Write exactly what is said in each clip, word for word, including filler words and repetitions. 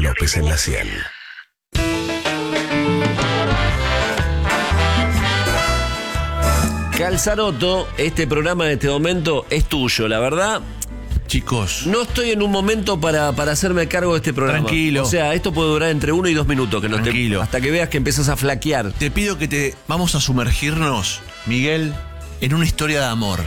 López en la cien. Calzaroto, este programa en este momento es tuyo, la verdad. Chicos, No estoy en un momento para, para hacerme cargo de este programa. Tranquilo. O sea, esto puede durar entre uno y dos minutos, que no te- Tranquilo. hasta que veas que empiezas a flaquear. te pido que te vamos a sumergirnos, Miguel, en una historia de amor.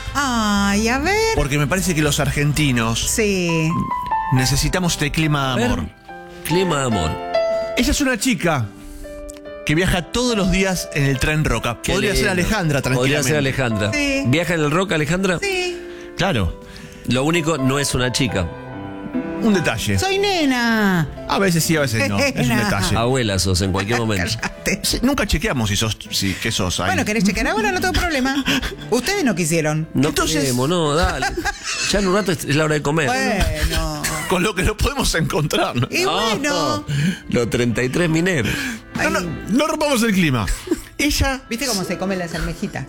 Ay, a ver. Porque me parece que los argentinos Sí. necesitamos este clima A de ver, amor. clima de amor. Ella es una chica que viaja todos los días en el tren Roca. Qué Podría ser lindo. Alejandra, tranquilamente. Podría ser Alejandra. Sí. ¿Viaja en el rock, Alejandra? Sí. Claro, Lo único, no es una chica. un detalle. Soy nena. A veces sí, a veces no. Es un Nena. detalle. Abuela sos en cualquier momento. Cállate. Sí, nunca chequeamos si sos, si, qué sos ahí. Bueno, ¿querés chequear ahora? No tengo problema. Ustedes no quisieron. No Entonces- queremos, no, dale. Ya en un rato es es la hora de comer. Bueno. Con lo que nos podemos encontrar. ¿no? Y bueno. Los treinta y tres mineros. No, no, no rompamos el clima. Ella ¿Viste cómo se comen las almejitas?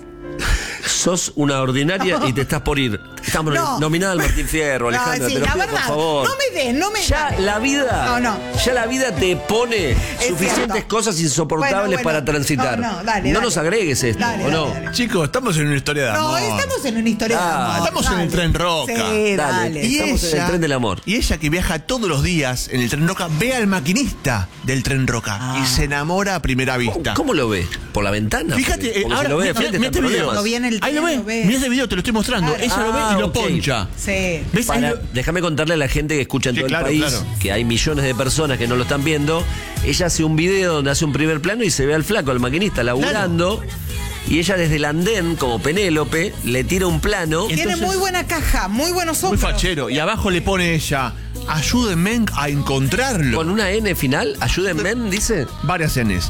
Sos una ordinaria y te estás por ir. Estamos No. nominada al Martín Fierro, No, Alejandra, sí, te lo la pido, verdad, por favor. no me des, no me Ya des. la vida, No, no. ya la vida te pone suficientes cierto. cosas insoportables Bueno, bueno. para transitar. No, no, dale, No dale. nos agregues esto, Dale, ¿o no? dale, dale. Chicos, estamos en una historia de No, amor. estamos en una historia de Ah, amor. estamos en el tren Roca. Sí, Dale. dale. Y Estamos en el tren del amor. Y ella que viaja todos los días en el tren Roca ve al maquinista del tren Roca Ah. y se enamora a primera vista. ¿Cómo lo ves? ¿Por la ventana? Fíjate, Porque- eh, porque ahora, si lo ve de mira, frente mira está este en video. problemas. Lo vi en el Ahí lo tren, ve. lo ve. Mira ese video, te lo estoy mostrando. Claro. Ella lo ve Ah, y lo ok. poncha. Sí. ¿Ves? Ahí Para- lo- déjame contarle a la gente que escucha en Sí, todo claro, el país, claro. que hay millones de personas que no lo están viendo. Ella hace un video donde hace un primer plano y se ve al flaco, al maquinista, laburando. Y ella desde el andén, como Penélope, le tira un plano. Tiene Entonces- muy buena caja, muy buenos Muy hombros. fachero. Y abajo le pone ella, ayúdenme a encontrarlo. Con una N final, ayúdenme, dice. Varias N's.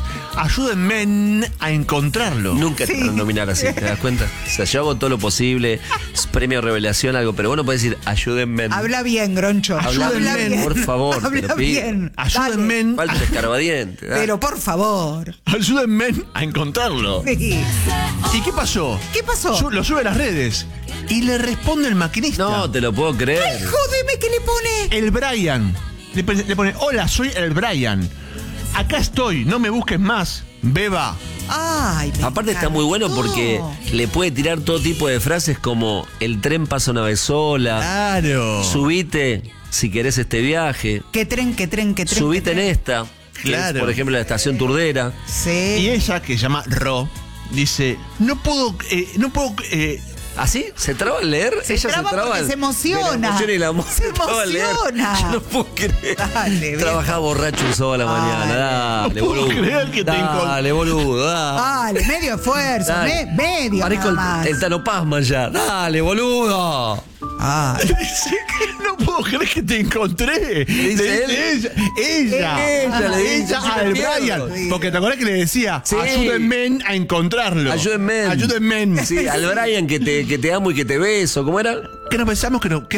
Ayúdenme a encontrarlo. Nunca te Sí. van a nominar así, ¿te das cuenta? O sea, yo hago todo lo posible, es premio revelación, algo, pero vos no podés decir ayúdenme. Habla bien, Groncho. Habla Habla bien, bien. por favor, te Habla lo pido. bien. Ayúdenme, Falta de escarbadiente. Dale. Pero por favor. ayúdenme a encontrarlo. Sí. ¿Y qué pasó? ¿Qué pasó? Su- lo sube a las redes y le responde el maquinista. No, te lo puedo creer. Ay, jódeme, ¿qué le pone? El Brian. Le, pone- le pone, hola, soy el Brian. Acá estoy, no me busques más. Beba. Ay, me Aparte está muy bueno encantó. porque le puede tirar todo tipo de frases como el tren pasa una vez sola, Claro. subite si querés este viaje, ¿Qué tren, qué tren, qué tren? subite qué en tren? esta, que Claro. es, por ejemplo, la estación Turdera. Sí. Y ella, que se llama Ro, dice, no puedo, eh, no puedo, eh, ¿Así? ¿Se traba al leer? Se Ella traba se traba porque al- se emociona. de la emoción y el amor, Se traba al leer. emociona. Yo no puedo creer. Dale, viejo. Trabajaba borracho un sábado a la Ay, mañana. Dale, no puedo boludo. creer que te encon- Dale, boludo. Dale. Dale, medio esfuerzo, Dale. me- medio Parezco nada más. el, el Tano Pazman ya. Dale, boludo. Ay. dice que no puedo creer que te encontré. Le dice ella, ella, Ella le dice, ella yo me al pierdo. Brian. Porque te acordás que le decía, Sí. ayúdenme a encontrarlo. Ayúdenme. Ayúdenme. Sí, al Brian que te, que te amo y que te beso. ¿Cómo era? Que nos pensamos que nos, que,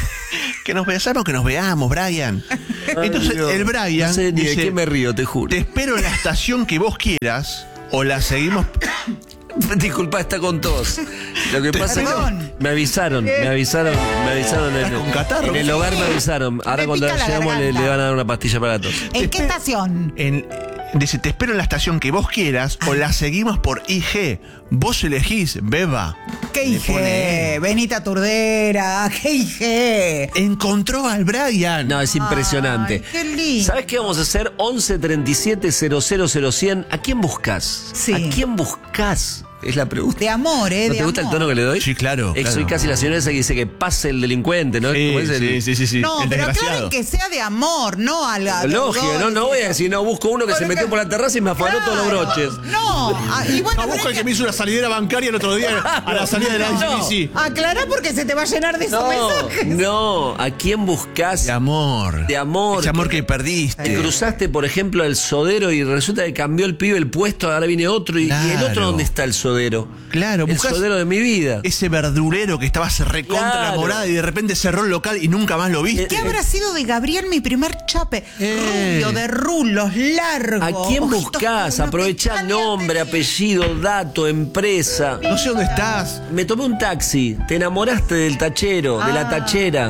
que nos pensamos que nos veamos, Brian. Entonces, Dios. el Brian No sé ni de dice, qué me río, te juro. te espero en la estación que vos quieras o la seguimos. Disculpa, está con tos. Lo que pasa es Perdón. que me avisaron, me avisaron, me avisaron en, ¿Estás con catarro? en el hogar me avisaron. Ahora Me cuando pica la llegamos le, garganta. le van a dar una pastilla para la tos. ¿En qué estación? En, dice, te espero en la estación que vos quieras o la seguimos por I G. Vos elegís, beba. ¿Qué Le hije? pone- Benita Turdera, ¿qué hije? Encontró al Brian. No, es impresionante. Ay, qué lindo. ¿Sabes qué vamos a hacer? once treinta y siete cero cero cero cien. ¿A quién buscas? Sí. ¿A quién buscas? Es la pregunta. De amor, ¿eh? ¿No de te gusta amor. el tono que le doy? Sí, claro, Eh, claro. Soy casi la señora esa que dice que pase el delincuente, ¿no? Sí, ¿Cómo es el- sí, sí, sí, sí. No, el pero desgraciado. claro que sea de amor, no al Lógico, no, no voy a decir, no, busco uno que se Pero metió que- por la terraza y me afanó todos los Claro. broches. No, ah, y bueno, No, busca pero el es que me hizo una salidera bancaria el otro día a la salida de la No. I C B C. aclará porque se te va a llenar de esos No, mensajes. no, ¿a quién buscas? De amor. De amor. Ese amor que Te perdiste. cruzaste, por ejemplo, al sodero y resulta que cambió el pibe el puesto, ahora viene otro. ¿Y, Claro. ¿y el otro dónde está el sodero? Claro, El buscás sodero de mi vida. ese verdurero que estabas recontra Claro. enamorada y de repente cerró el local y nunca más lo viste. ¿Qué habrá sido de Gabriel mi primer chape? Eh. Rubio, de rulos, largo. ¿A quién ojitos buscás? con una Aprovechá pestaña nombre, de- apellido, dato, empresa. No sé dónde estás. Me tomé un taxi, te enamoraste del tachero, de la Ah. tachera.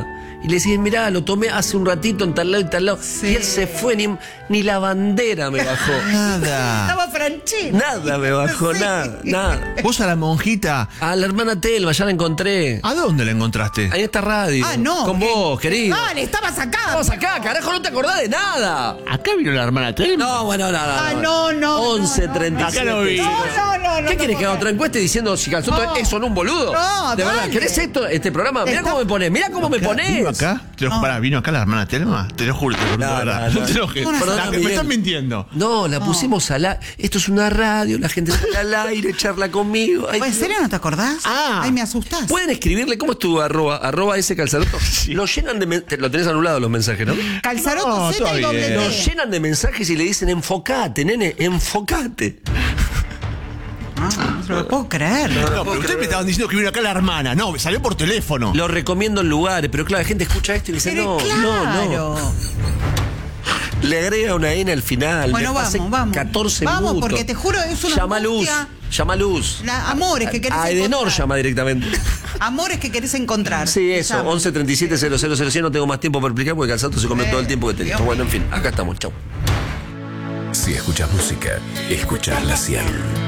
y le decís, mirá, lo tomé hace un ratito en tal lado y tal lado. Sí. Y él se fue, ni, ni la bandera me bajó. Nada. Estaba Franchino. Nada me bajó, Sí. nada, nada. Vos a la monjita, A la hermana Telma, ya la encontré. ¿a dónde la encontraste? Ahí está radio. Ah, no. Con vos, querido. Dale, estabas acá. Estamos acá, carajo, no te acordás de nada. Acá vino la hermana Telma. No, bueno, nada. Ah, no, no, once, no, no. treinta y siete. Acá no vi. No, no, no, no. ¿Qué no, querés que haga no. otra encuesta diciendo si Calzoto No. es o no un boludo? No, de verdad, dale. ¿querés esto, este programa? Mirá Está- cómo me pones, mirá cómo me Acá, pones. ¿Vino acá? Te lo, pará, ¿vino acá la hermana Telma? Te lo juro, te lo juro. No, de verdad. no, no. te lo juro. Perdóname, me Miguel. están mintiendo. No, la pusimos al aire. Esto es una radio, la gente sale al aire, charla conmigo. Ay, ¿En serio no te acordás? Ah. Ay, me asustás. Pueden escribirle, ¿cómo es tu arroba? Arroba ese calzaroto. Lo llenan de. men- te- Lo tenés anulado los mensajes, ¿no? Calzaroto No, Z todo y doble bien. Lo T. llenan de mensajes y le dicen enfocate, nene, enfocate. Ah, no se lo puedo creer. No, pero ustedes me estaban diciendo que vino acá la hermana. No, me salió por teléfono. Lo recomiendo en lugares, pero claro, la gente escucha esto y dice, Pero no, no, no. claro. Le agrega una N al final. Bueno, le hace vamos, vamos. catorce Vamos, minutos. porque te juro, es una Llama a Luz, angustia. llama a Luz. La- amores que querés A Edenor encontrar. llama directamente. Amores que querés encontrar. Sí, eso, Llama. once treinta y siete cero cero cero cien. No tengo más tiempo para explicar porque Calzato se comió Eh, todo el tiempo que tenía. Dios Bueno, en fin, acá estamos, chau. Si escuchas música, escuchas la cien.